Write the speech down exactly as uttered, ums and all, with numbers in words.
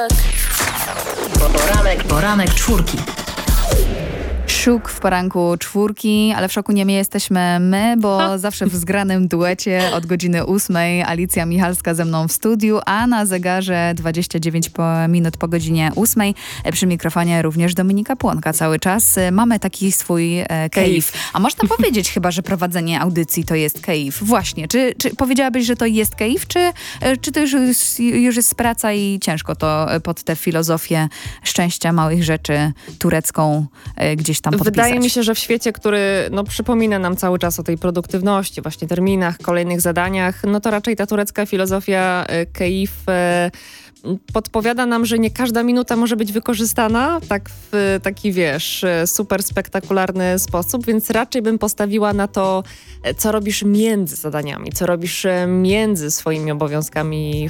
Poranek, poranek czwórki. Szuk w poranku czwórki, ale w szoku nie my jesteśmy my, bo ha. zawsze w zgranym duecie od godziny ósmej Alicja Michalska ze mną w studiu, a na zegarze dwadzieścia dziewięć po, minut po godzinie ósmej. Przy mikrofonie również Dominika Płonka cały czas. Mamy taki swój e, kejf. A można powiedzieć chyba, że prowadzenie audycji to jest kejf. Właśnie. Czy, czy powiedziałabyś, że to jest kejf, czy, czy to już jest, już jest praca i ciężko to pod tę filozofię szczęścia małych rzeczy turecką e, gdzieś tam podpisać? Wydaje mi się, że w świecie, który no, przypomina nam cały czas o tej produktywności, właśnie terminach, kolejnych zadaniach, no to raczej ta turecka filozofia y, keif y, podpowiada nam, że nie każda minuta może być wykorzystana tak w taki, wiesz, super spektakularny sposób, więc raczej bym postawiła na to, co robisz między zadaniami, co robisz między swoimi obowiązkami